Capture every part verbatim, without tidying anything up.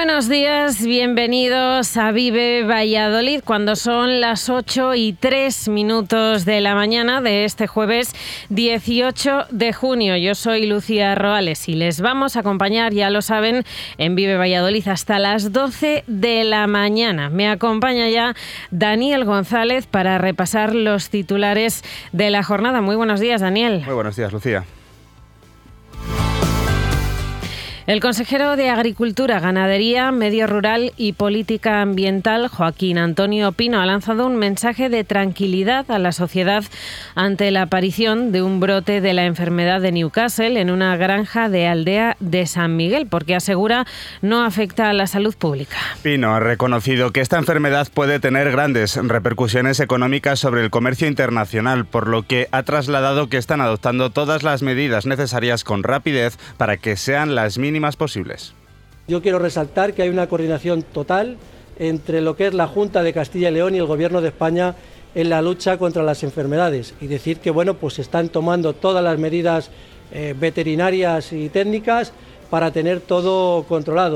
Buenos días, bienvenidos a Vive Valladolid, cuando son las ocho y tres minutos de la mañana de este jueves dieciocho de junio. Yo soy Lucía Roales y les vamos a acompañar, ya lo saben, en Vive Valladolid hasta las doce de la mañana. Me acompaña ya Daniel González para repasar los titulares de la jornada. Muy buenos días, Daniel. Muy buenos días, Lucía. El consejero de Agricultura, Ganadería, Medio Rural y Política Ambiental, Joaquín Antonio Pino, ha lanzado un mensaje de tranquilidad a la sociedad ante la aparición de un brote de la enfermedad de Newcastle en una granja de Aldea de San Miguel, porque asegura no afecta a la salud pública. Pino ha reconocido que esta enfermedad puede tener grandes repercusiones económicas sobre el comercio internacional, por lo que ha trasladado que están adoptando todas las medidas necesarias con rapidez para que sean las mínimas posibles. Yo quiero resaltar que hay una coordinación total entre lo que es la Junta de Castilla y León y el Gobierno de España en la lucha contra las enfermedades, y decir que bueno, pues se están tomando todas las medidas eh, veterinarias y técnicas para tener todo controlado.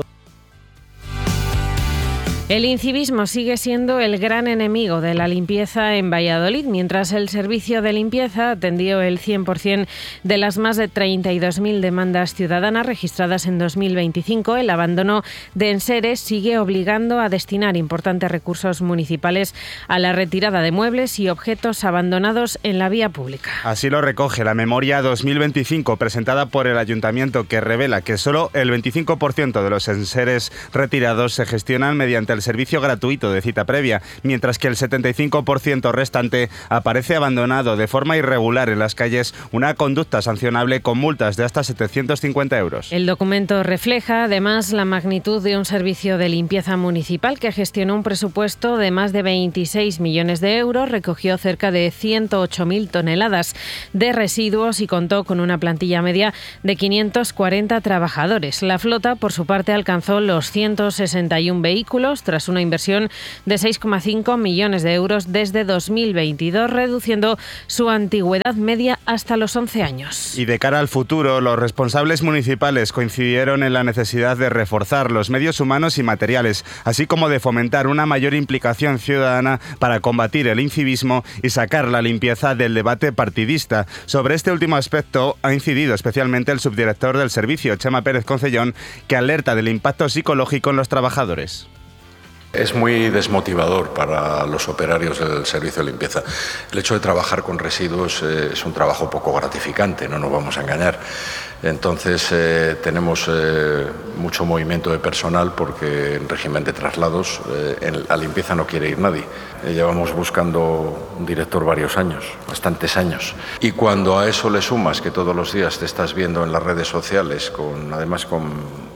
El incivismo sigue siendo el gran enemigo de la limpieza en Valladolid, mientras el servicio de limpieza atendió el cien por ciento de las más de treinta y dos mil demandas ciudadanas registradas en dos mil veinticinco. El abandono de enseres sigue obligando a destinar importantes recursos municipales a la retirada de muebles y objetos abandonados en la vía pública. Así lo recoge la memoria dos mil veinticinco presentada por el Ayuntamiento, que revela que solo el veinticinco por ciento de los enseres retirados se gestionan mediante el el servicio gratuito de cita previa, mientras que el setenta y cinco por ciento restante aparece abandonado de forma irregular en las calles, una conducta sancionable con multas de hasta setecientos cincuenta euros. El documento refleja además la magnitud de un servicio de limpieza municipal que gestionó un presupuesto de más de veintiséis millones de euros, recogió cerca de ciento ocho mil toneladas de residuos y contó con una plantilla media de quinientos cuarenta trabajadores. La flota, por su parte, alcanzó los ciento sesenta y uno vehículos tras una inversión de seis coma cinco millones de euros desde dos mil veintidós, reduciendo su antigüedad media hasta los once años. Y de cara al futuro, los responsables municipales coincidieron en la necesidad de reforzar los medios humanos y materiales, así como de fomentar una mayor implicación ciudadana para combatir el incivismo y sacar la limpieza del debate partidista. Sobre este último aspecto ha incidido especialmente el subdirector del servicio, Chema Pérez Concellón, que alerta del impacto psicológico en los trabajadores. Es muy desmotivador para los operarios del servicio de limpieza. El hecho de trabajar con residuos eh, es un trabajo poco gratificante, no nos vamos a engañar. Entonces eh, tenemos eh, mucho movimiento de personal porque en régimen de traslados eh, en la limpieza no quiere ir nadie. Eh, llevamos buscando un director varios años, bastantes años. Y cuando a eso le sumas que todos los días te estás viendo en las redes sociales, con, además con,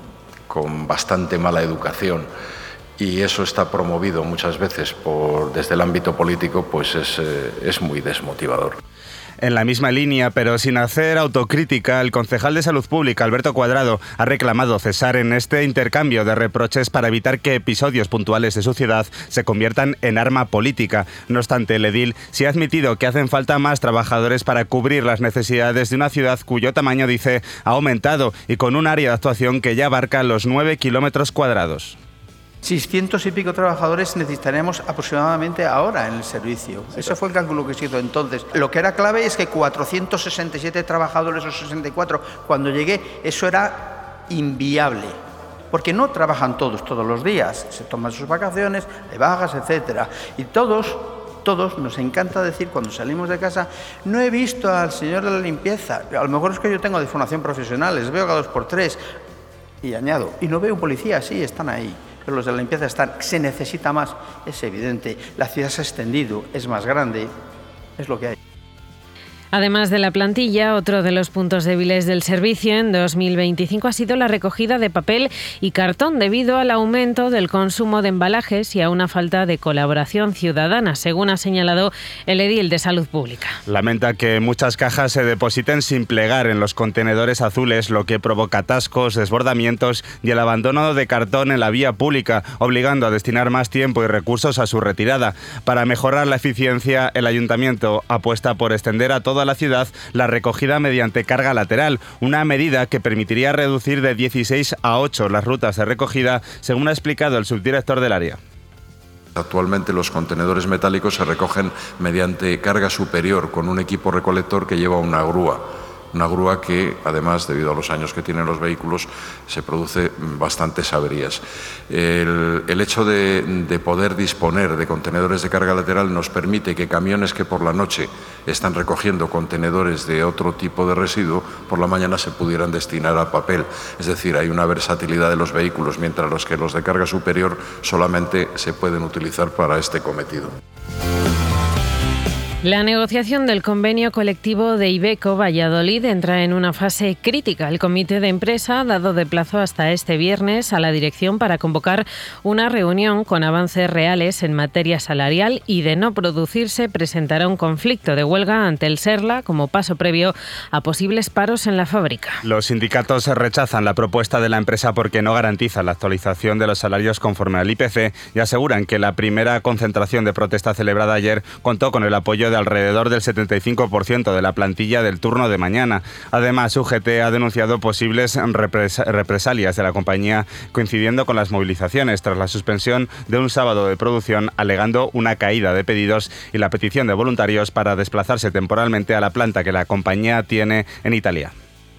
con bastante mala educación, y eso está promovido muchas veces por, desde el ámbito político, pues es, eh, es muy desmotivador. En la misma línea, pero sin hacer autocrítica, el concejal de Salud Pública, Alberto Cuadrado, ha reclamado cesar en este intercambio de reproches para evitar que episodios puntuales de su ciudad se conviertan en arma política. No obstante, el edil sí ha admitido que hacen falta más trabajadores para cubrir las necesidades de una ciudad cuyo tamaño, dice, ha aumentado y con un área de actuación que ya abarca los nueve kilómetros cuadrados. seiscientos y pico trabajadores necesitaremos aproximadamente ahora en el servicio. Ese fue el cálculo que se hizo entonces. Lo que era clave es que cuatrocientos sesenta y siete trabajadores o sesenta y cuatro, cuando llegué, eso era inviable. Porque no trabajan todos, todos los días. Se toman sus vacaciones, hay bajas, etcétera. Y todos, todos nos encanta decir cuando salimos de casa, no he visto al señor de la limpieza. A lo mejor es que yo tengo de formación profesional, les veo cada dos por tres. Y añado, y no veo un policía, sí, están ahí. Pero los de la limpieza están, se necesita más, es evidente, la ciudad se ha extendido, es más grande, es lo que hay. Además de la plantilla, otro de los puntos débiles del servicio en dos mil veinticinco ha sido la recogida de papel y cartón debido al aumento del consumo de embalajes y a una falta de colaboración ciudadana, según ha señalado el edil de Salud Pública. Lamenta que muchas cajas se depositen sin plegar en los contenedores azules, lo que provoca atascos, desbordamientos y el abandono de cartón en la vía pública, obligando a destinar más tiempo y recursos a su retirada. Para mejorar la eficiencia, el Ayuntamiento apuesta por extender a toda toda la ciudad la recogida mediante carga lateral, una medida que permitiría reducir de dieciséis a ocho las rutas de recogida, según ha explicado el subdirector del área. Actualmente los contenedores metálicos se recogen mediante carga superior con un equipo recolector que lleva una grúa. Una grúa que, además, debido a los años que tienen los vehículos, se produce bastantes averías. El, el hecho de, de poder disponer de contenedores de carga lateral nos permite que camiones que por la noche están recogiendo contenedores de otro tipo de residuo, por la mañana se pudieran destinar a papel. Es decir, hay una versatilidad de los vehículos, mientras los que los de carga superior solamente se pueden utilizar para este cometido. La negociación del convenio colectivo de Iveco Valladolid entra en una fase crítica. El comité de empresa ha dado de plazo hasta este viernes a la dirección para convocar una reunión con avances reales en materia salarial y, de no producirse, presentará un conflicto de huelga ante el SERLA como paso previo a posibles paros en la fábrica. Los sindicatos rechazan la propuesta de la empresa porque no garantiza la actualización de los salarios conforme al I P C y aseguran que la primera concentración de protesta celebrada ayer contó con el apoyo de alrededor del setenta y cinco por ciento de la plantilla del turno de mañana. Además, U G T ha denunciado posibles repres- represalias de la compañía coincidiendo con las movilizaciones tras la suspensión de un sábado de producción, alegando una caída de pedidos y la petición de voluntarios para desplazarse temporalmente a la planta que la compañía tiene en Italia.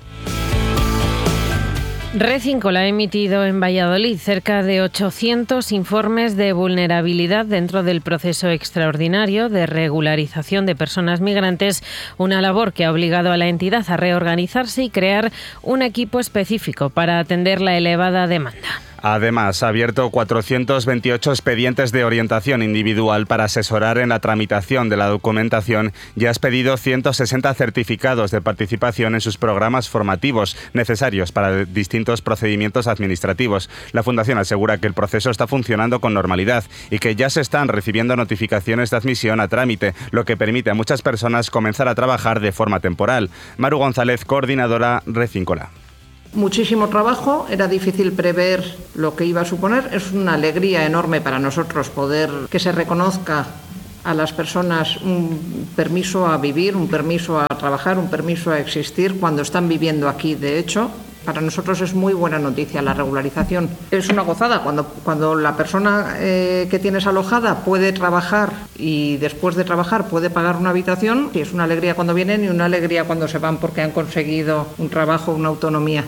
Recincola ha emitido en Valladolid cerca de ochocientos informes de vulnerabilidad dentro del proceso extraordinario de regularización de personas migrantes, una labor que ha obligado a la entidad a reorganizarse y crear un equipo específico para atender la elevada demanda. Además, ha abierto cuatrocientos veintiocho expedientes de orientación individual para asesorar en la tramitación de la documentación y ha expedido ciento sesenta certificados de participación en sus programas formativos necesarios para distintos procedimientos administrativos. La Fundación asegura que el proceso está funcionando con normalidad y que ya se están recibiendo notificaciones de admisión a trámite, lo que permite a muchas personas comenzar a trabajar de forma temporal. Maru González, coordinadora Recincola. Muchísimo trabajo, era difícil prever lo que iba a suponer. Es una alegría enorme para nosotros poder que se reconozca a las personas un permiso a vivir, un permiso a trabajar, un permiso a existir cuando están viviendo aquí. De hecho, para nosotros es muy buena noticia la regularización. Es una gozada cuando, cuando la persona eh, que tienes alojada puede trabajar y después de trabajar puede pagar una habitación. Y es una alegría cuando vienen y una alegría cuando se van porque han conseguido un trabajo, una autonomía.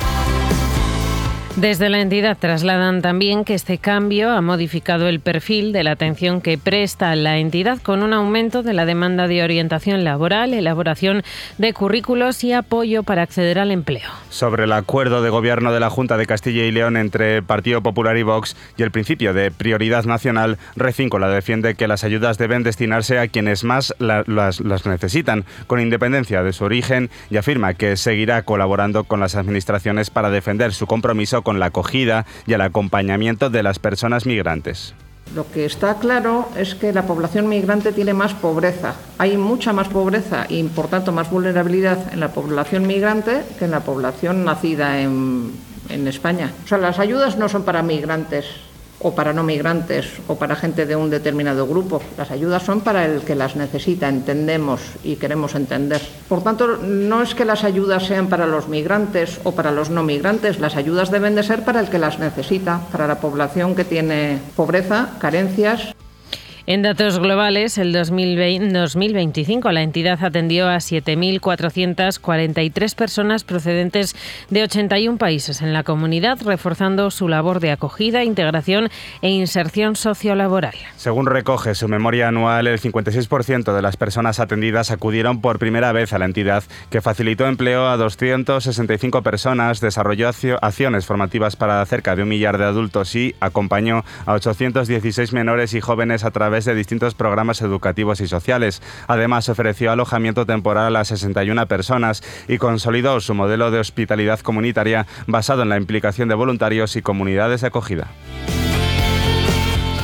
Desde la entidad trasladan también que este cambio ha modificado el perfil de la atención que presta la entidad con un aumento de la demanda de orientación laboral, elaboración de currículos y apoyo para acceder al empleo. Sobre el acuerdo de gobierno de la Junta de Castilla y León entre Partido Popular y Vox y el principio de prioridad nacional, Recincola defiende que las ayudas deben destinarse a quienes más la, las, las necesitan, con independencia de su origen, y afirma que seguirá colaborando con las administraciones para defender su compromiso con la acogida y el acompañamiento de las personas migrantes. Lo que está claro es que la población migrante tiene más pobreza. Hay mucha más pobreza y, por tanto, más vulnerabilidad en la población migrante que en la población nacida en, en España. O sea, las ayudas no son para migrantes o para no migrantes o para gente de un determinado grupo. Las ayudas son para el que las necesita, entendemos y queremos entender. Por tanto, no es que las ayudas sean para los migrantes o para los no migrantes, las ayudas deben de ser para el que las necesita, para la población que tiene pobreza, carencias. En datos globales, el dos mil veinticinco la entidad atendió a siete mil cuatrocientas cuarenta y tres personas procedentes de ochenta y un países en la comunidad, reforzando su labor de acogida, integración e inserción sociolaboral. Según recoge su memoria anual, el cincuenta y seis por ciento de las personas atendidas acudieron por primera vez a la entidad, que facilitó empleo a doscientas sesenta y cinco personas, desarrolló acciones formativas para cerca de un millar de adultos y acompañó a ochocientos dieciséis menores y jóvenes a través de distintos programas educativos y sociales. Además, ofreció alojamiento temporal a sesenta y una personas y consolidó su modelo de hospitalidad comunitaria basado en la implicación de voluntarios y comunidades de acogida.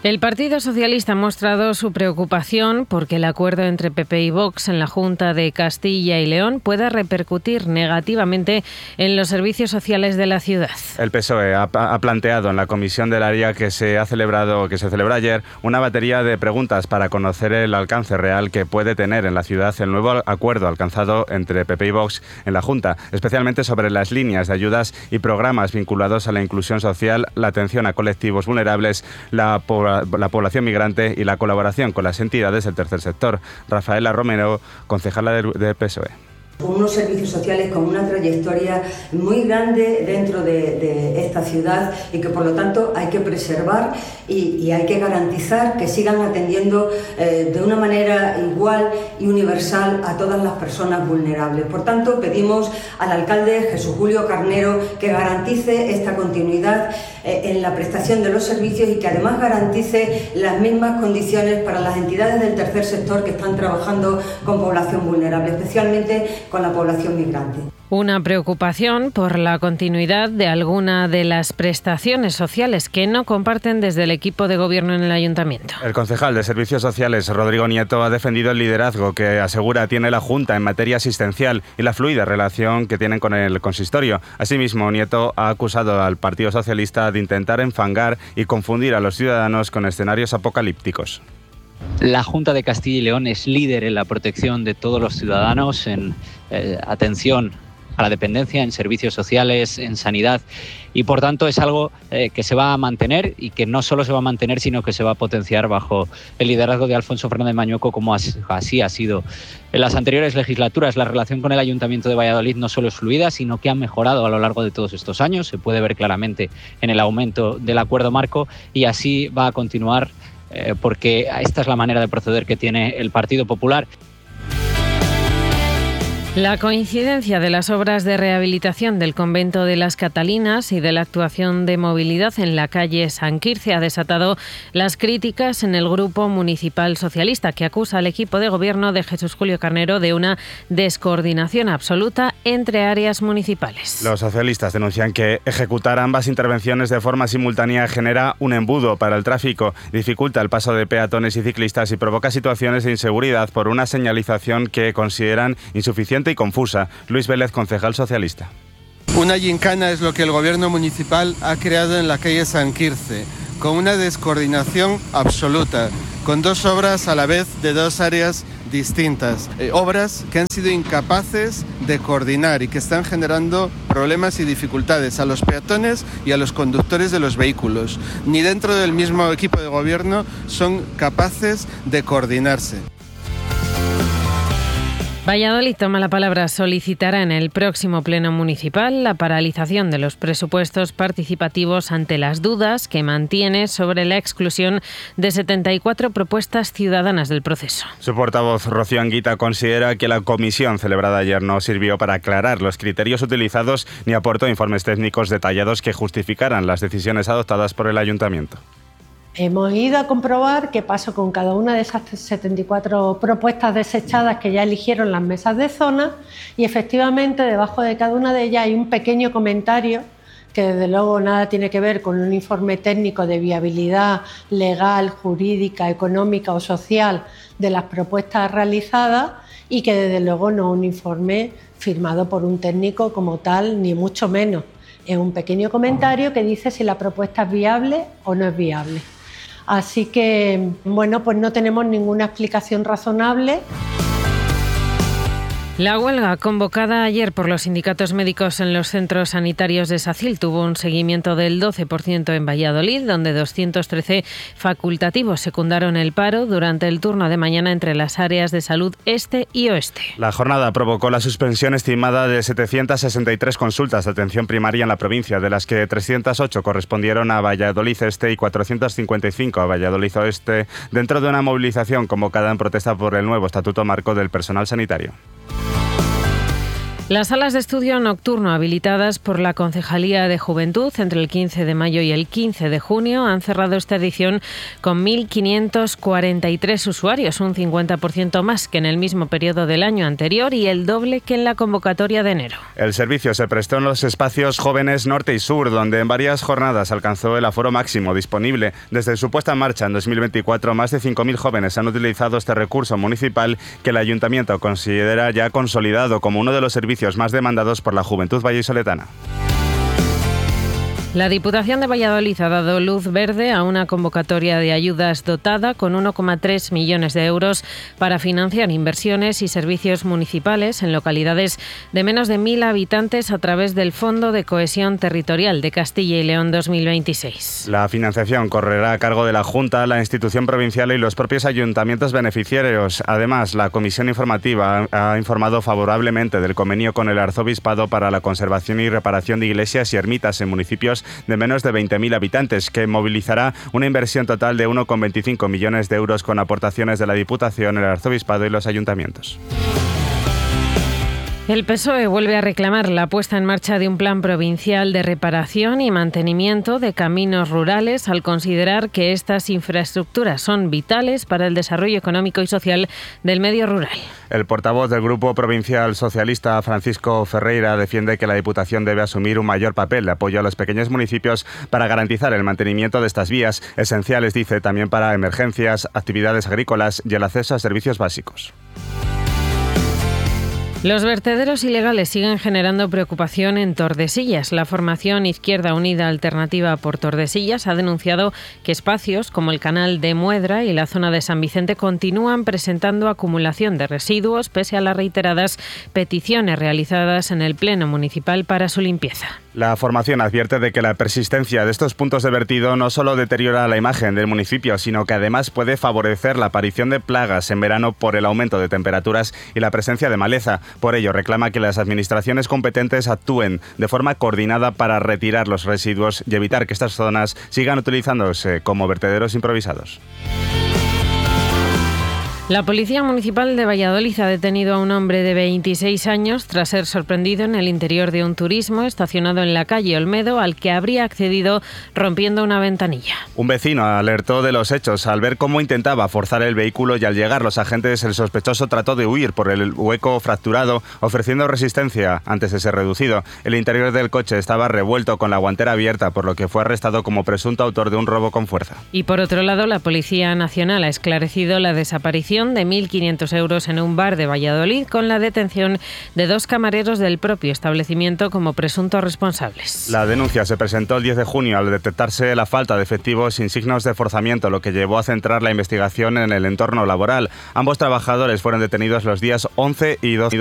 El Partido Socialista ha mostrado su preocupación porque el acuerdo entre P P y Vox en la Junta de Castilla y León pueda repercutir negativamente en los servicios sociales de la ciudad. El P S O E ha, ha planteado en la comisión del área que se ha celebrado, que se celebró ayer, una batería de preguntas para conocer el alcance real que puede tener en la ciudad el nuevo acuerdo alcanzado entre P P y Vox en la Junta, especialmente sobre las líneas de ayudas y programas vinculados a la inclusión social, la atención a colectivos vulnerables, la población la población migrante y la colaboración con las entidades del tercer sector. Rafaela Romero, concejala del P S O E. Unos servicios sociales con una trayectoria muy grande dentro de, de esta ciudad y que por lo tanto hay que preservar y, y hay que garantizar que sigan atendiendo eh, de una manera igual y universal a todas las personas vulnerables. Por tanto, pedimos al alcalde Jesús Julio Carnero que garantice esta continuidad eh, en la prestación de los servicios y que además garantice las mismas condiciones para las entidades del tercer sector que están trabajando con población vulnerable, especialmente con la población migrante. Una preocupación por la continuidad de alguna de las prestaciones sociales que no comparten desde el equipo de gobierno en el ayuntamiento. El concejal de Servicios Sociales, Rodrigo Nieto, ha defendido el liderazgo que asegura tiene la Junta en materia asistencial y la fluida relación que tienen con el consistorio. Asimismo, Nieto ha acusado al Partido Socialista de intentar enfangar y confundir a los ciudadanos con escenarios apocalípticos. La Junta de Castilla y León es líder en la protección de todos los ciudadanos, en eh, atención a la dependencia, en servicios sociales, en sanidad, y por tanto es algo eh, que se va a mantener y que no solo se va a mantener, sino que se va a potenciar bajo el liderazgo de Alfonso Fernández Mañueco, como así ha sido en las anteriores legislaturas. La relación con el Ayuntamiento de Valladolid no solo es fluida, sino que ha mejorado a lo largo de todos estos años. Se puede ver claramente en el aumento del acuerdo marco y así va a continuar, eh, porque esta es la manera de proceder que tiene el Partido Popular. La coincidencia de las obras de rehabilitación del convento de las Catalinas y de la actuación de movilidad en la calle San Quirce ha desatado las críticas en el grupo municipal socialista, que acusa al equipo de gobierno de Jesús Julio Carnero de una descoordinación absoluta entre áreas municipales. Los socialistas denuncian que ejecutar ambas intervenciones de forma simultánea genera un embudo para el tráfico, dificulta el paso de peatones y ciclistas y provoca situaciones de inseguridad por una señalización que consideran insuficiente y confusa. Luis Vélez, concejal socialista. Una gincana es lo que el gobierno municipal ha creado en la calle San Quirce, con una descoordinación absoluta, con dos obras a la vez de dos áreas distintas. Eh, obras que han sido incapaces de coordinar y que están generando problemas y dificultades a los peatones y a los conductores de los vehículos. Ni dentro del mismo equipo de gobierno son capaces de coordinarse. Valladolid toma la palabra. Solicitará en el próximo pleno municipal la paralización de los presupuestos participativos ante las dudas que mantiene sobre la exclusión de setenta y cuatro propuestas ciudadanas del proceso. Su portavoz, Rocío Anguita, considera que la comisión celebrada ayer no sirvió para aclarar los criterios utilizados ni aportó informes técnicos detallados que justificaran las decisiones adoptadas por el ayuntamiento. Hemos ido a comprobar qué pasó con cada una de esas setenta y cuatro propuestas desechadas que ya eligieron las mesas de zona y efectivamente debajo de cada una de ellas hay un pequeño comentario que desde luego nada tiene que ver con un informe técnico de viabilidad legal, jurídica, económica o social de las propuestas realizadas y que desde luego no es un informe firmado por un técnico como tal, ni mucho menos. Es un pequeño comentario que dice si la propuesta es viable o no es viable. Así que, bueno, pues no tenemos ninguna explicación razonable. La huelga convocada ayer por los sindicatos médicos en los centros sanitarios de SACIL tuvo un seguimiento del doce por ciento en Valladolid, donde doscientos trece facultativos secundaron el paro durante el turno de mañana entre las áreas de salud este y oeste. La jornada provocó la suspensión estimada de setecientas sesenta y tres consultas de atención primaria en la provincia, de las que trescientas ocho correspondieron a Valladolid Este y cuatrocientas cincuenta y cinco a Valladolid Oeste, dentro de una movilización convocada en protesta por el nuevo Estatuto Marco del Personal Sanitario. Las salas de estudio nocturno habilitadas por la Concejalía de Juventud entre el quince de mayo y el quince de junio han cerrado esta edición con mil quinientos cuarenta y tres usuarios, un cincuenta por ciento más que en el mismo periodo del año anterior y el doble que en la convocatoria de enero. El servicio se prestó en los espacios Jóvenes Norte y Sur, donde en varias jornadas alcanzó el aforo máximo disponible. Desde su puesta en marcha en dos mil veinticuatro, más de cinco mil jóvenes han utilizado este recurso municipal que el Ayuntamiento considera ya consolidado como uno de los servicios más demandados por la juventud vallisoletana. La Diputación de Valladolid ha dado luz verde a una convocatoria de ayudas dotada con uno coma tres millones de euros para financiar inversiones y servicios municipales en localidades de menos de mil habitantes a través del Fondo de Cohesión Territorial de Castilla y León dos mil veintiséis. La financiación correrá a cargo de la Junta, la institución provincial y los propios ayuntamientos beneficiarios. Además, la Comisión Informativa ha informado favorablemente del convenio con el Arzobispado para la conservación y reparación de iglesias y ermitas en municipios de menos de veinte mil habitantes, que movilizará una inversión total de uno coma veinticinco millones de euros con aportaciones de la Diputación, el Arzobispado y los ayuntamientos. El P S O E vuelve a reclamar la puesta en marcha de un plan provincial de reparación y mantenimiento de caminos rurales al considerar que estas infraestructuras son vitales para el desarrollo económico y social del medio rural. El portavoz del Grupo Provincial Socialista, Francisco Ferreira, defiende que la Diputación debe asumir un mayor papel de apoyo a los pequeños municipios para garantizar el mantenimiento de estas vías, esenciales, dice, también para emergencias, actividades agrícolas y el acceso a servicios básicos. Los vertederos ilegales siguen generando preocupación en Tordesillas. La formación Izquierda Unida Alternativa por Tordesillas ha denunciado que espacios como el canal de Muedra y la zona de San Vicente continúan presentando acumulación de residuos pese a las reiteradas peticiones realizadas en el Pleno Municipal para su limpieza. La formación advierte de que la persistencia de estos puntos de vertido no solo deteriora la imagen del municipio, sino que además puede favorecer la aparición de plagas en verano por el aumento de temperaturas y la presencia de maleza. Por ello, reclama que las administraciones competentes actúen de forma coordinada para retirar los residuos y evitar que estas zonas sigan utilizándose como vertederos improvisados. La Policía Municipal de Valladolid ha detenido a un hombre de veintiséis años tras ser sorprendido en el interior de un turismo estacionado en la calle Olmedo al que habría accedido rompiendo una ventanilla. Un vecino alertó de los hechos al ver cómo intentaba forzar el vehículo y al llegar los agentes el sospechoso trató de huir por el hueco fracturado ofreciendo resistencia antes de ser reducido. El interior del coche estaba revuelto con la guantera abierta por lo que fue arrestado como presunto autor de un robo con fuerza. Y por otro lado, la Policía Nacional ha esclarecido la desaparición de mil quinientos euros en un bar de Valladolid con la detención de dos camareros del propio establecimiento como presuntos responsables. La denuncia se presentó el diez de junio al detectarse la falta de efectivos sin signos de forzamiento, lo que llevó a centrar la investigación en el entorno laboral. Ambos trabajadores fueron detenidos los días once y doce